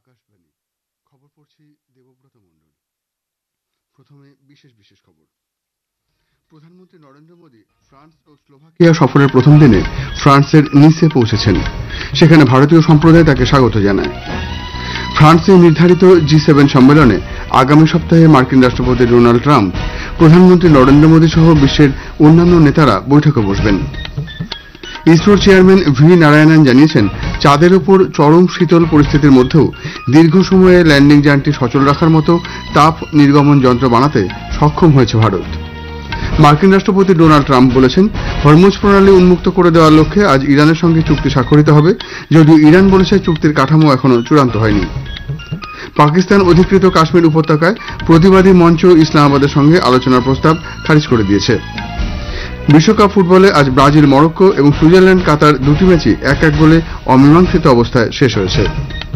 আকাশবাণী খবর পড়ছি দেবব্রত মণ্ডল। প্রথমে বিশেষ খবর। প্রধানমন্ত্রী নরেন্দ্র মোদী ফ্রান্স ও স্লোভাকিয়া সফরের প্রথম দিনে ফ্রান্সের নিসে পৌঁছেছেন। সেখানে ভারতীয় সম্প্রদায় তাকে স্বাগত জানায়। ফ্রান্সে নির্ধারিত G7 সম্মেলনে আগামী সপ্তাহে মার্কিন রাষ্ট্রপতি ডোনাল্ড ট্রাম্প, প্রধানমন্ত্রী নরেন্দ্র মোদী সহ বিশ্বের অন্যান্য নেতারা বৈঠকে বসবেন। ইসরোর চেয়ারম্যান ভি নারায়ণন জানিয়েছেন, চাঁদের উপর চরম শীতল পরিস্থিতির মধ্যেও দীর্ঘ সময়ে ল্যান্ডিং যানটি সচল রাখার মতো তাপ নির্গমন যন্ত্র বানাতে সক্ষম হয়েছে ভারত। মার্কিন রাষ্ট্রপতি ডোনাল্ড ট্রাম্প বলেছেন, হরমুজ প্রণালী উন্মুক্ত করে দেওয়ার লক্ষ্যে আজ ইরানের সঙ্গে চুক্তি স্বাক্ষরিত হবে, যদিও ইরান বলেছে চুক্তির কাঠামো এখনো চূড়ান্ত হয়নি। পাকিস্তান অধিকৃত কাশ্মীর উপত্যকায় প্রতিবাদী মঞ্চ ইসলামাবাদের সঙ্গে আলোচনার প্রস্তাব খারিজ করে দিয়েছে। বিশ্বকাপ ফুটবলে আজ ব্রাজিল মরক্কো এবং সুইজারল্যান্ড কাতার দুটি ম্যাচই 1-1 গোলে অমীমাংসিত অবস্থায় শেষ হয়েছে।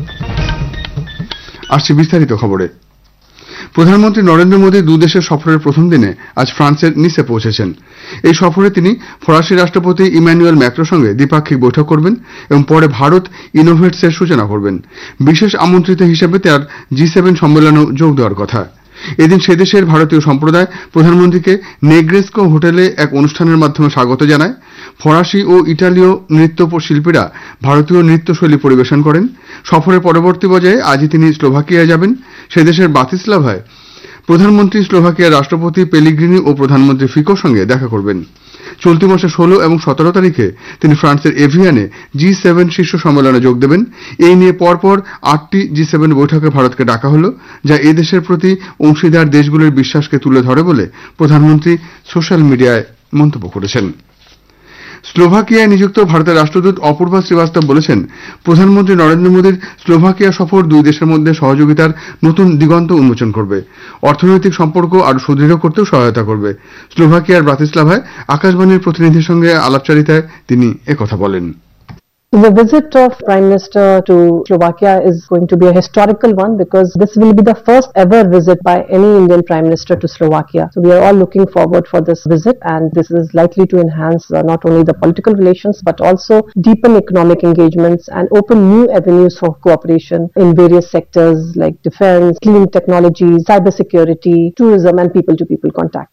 আসছে বিস্তারিত খবরে। প্রধানমন্ত্রী নরেন্দ্র মোদী দুদেশের সফরের প্রথম দিনে আজ ফ্রান্সের নিসে পৌঁছেছেন। এই সফরে তিনি ফরাসি রাষ্ট্রপতি ইম্যানুয়েল ম্যাক্রোর সঙ্গে দ্বিপাক্ষিক বৈঠক করবেন এবং পরে ভারত ইনোভেটসের সূচনা করবেন। বিশেষ আমন্ত্রিত হিসেবে তার G7 সম্মেলনেও যোগ দেওয়ার কথা। এদিন সে দেশের ভারতীয় সম্প্রদায় প্রধানমন্ত্রীকে নেগ্রেস্কো হোটেলে এক অনুষ্ঠানের মাধ্যমে স্বাগত জানায়। ফরাসি ও ইটালীয় নৃত্য শিল্পীরা ভারতীয় নৃত্যশৈলী পরিবেশন করেন। সফরের পরবর্তী পর্যায়ে আজই তিনি স্লোভাকিয়ায় যাবেন। সে দেশের বাতিস্লাভায় প্রধানমন্ত্রী স্লোভাকিয়ার রাষ্ট্রপতি পেলিগ্রিনি ও প্রধানমন্ত্রী ফিকোর সঙ্গে দেখা করবেন। চলতি মাসে 16 এবং 17 তারিখে তিনি ফ্রান্সের এভিয়ানে G7 শীর্ষ সম্মেলনে যোগ দেবেন। এই নিয়ে পরপর 8টি G7 বৈঠকে ভারতকে ডাকা হল, যা এই দেশের প্রতি অংশীদার দেশগুলির বিশ্বাসকে তুলে ধরে বলে প্রধানমন্ত্রী সোশ্যাল মিডিয়ায় মন্তব্য করেছেন। স্লোভাকিয়ায় নিযুক্ত ভারতের রাষ্ট্রদূত অপূর্বা শ্রীবাস্তব বলেছেন, প্রধানমন্ত্রী নরেন্দ্র মোদীর স্লোভাকিয়া সফর দুই দেশের মধ্যে সহযোগিতার নতুন দিগন্ত উন্মোচন করবে, অর্থনৈতিক সম্পর্ক আরও সুদৃঢ় করতেও সহায়তা করবে। স্লোভাকিয়ার ব্রাতিস্লাভায় আকাশবাণীর প্রতিনিধির সঙ্গে আলাপচারিতায় তিনি একথা বলেন। The visit of Prime Minister to Slovakia is going to be a historical one because this will be the first ever visit by any Indian Prime Minister to Slovakia. So we are all looking forward for this visit, and this is likely to enhance not only the political relations but also deepen economic engagements and open new avenues for cooperation in various sectors like defense, clean technology, cybersecurity, tourism and people-to-people contact.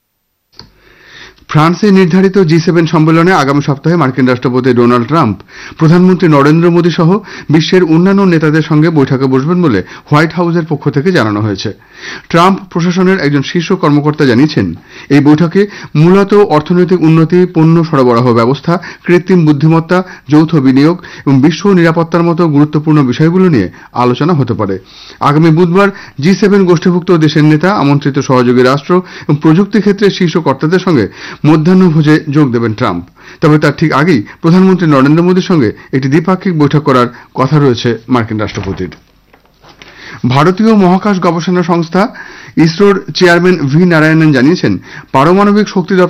ফ্রান্সে নির্ধারিত G7 সম্মেলনে আগামী সপ্তাহে মার্কিন রাষ্ট্রপতি Donald Trump, প্রধানমন্ত্রী নরেন্দ্র মোদী সহ বিশ্বের অন্যান্য নেতাদের সঙ্গে বৈঠকে বসবেন বলে হোয়াইট হাউসের পক্ষ থেকে জানানো হয়েছে। ট্রাম্প প্রশাসনের একজন শীর্ষ কর্মকর্তা জানিয়েছেন, এই বৈঠকে মূলত অর্থনৈতিক উন্নতি, পণ্য সরবরাহ ব্যবস্থা, কৃত্রিম বুদ্ধিমত্তা, যৌথ বিনিয়োগ এবং বিশ্ব নিরাপত্তার মতো গুরুত্বপূর্ণ বিষয়গুলো নিয়ে আলোচনা হতে পারে। আগামী বুধবার G7 গোষ্ঠীভুক্ত দেশের নেতা, আমন্ত্রিত সহযোগী রাষ্ট্র এবং প্রযুক্তি ক্ষেত্রের শীর্ষ কর্তাদের সঙ্গে মধ্যাহ্নভোজে যোগ দেবেন ট্রাম্প। তবে তার ঠিক আগেই প্রধানমন্ত্রী নরেন্দ্র মোদীর সঙ্গে একটি দ্বিপাক্ষিক বৈঠক করার কথা রয়েছে মার্কিন রাষ্ট্রপতির। ভারতীয় মহাকাশ গবেষণা সংস্থা ইসরোর চেয়ারম্যান ভি নারায়ণন জানিয়েছেন, পারমাণবিক শক্তি